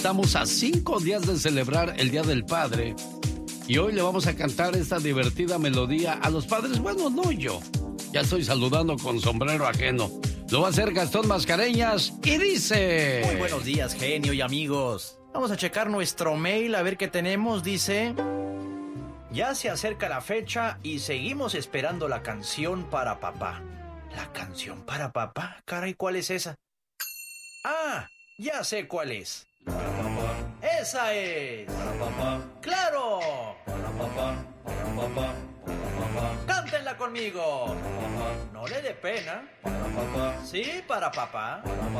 Estamos a 5 días de celebrar el Día del Padre y hoy le vamos a cantar esta divertida melodía a los padres. Bueno, no yo. Ya estoy saludando con sombrero ajeno. Lo va a hacer Gastón Mascareñas y dice... Muy buenos días, genio y amigos. Vamos a checar nuestro mail a ver qué tenemos. Dice... Ya se acerca la fecha y seguimos esperando la canción para papá. ¿La canción para papá? Caray, ¿cuál es esa? ¡Ah! Ya sé cuál es. ¡Esa es! ¡Claro! ¡Cántenla conmigo! No le dé pena. Sí, para papá.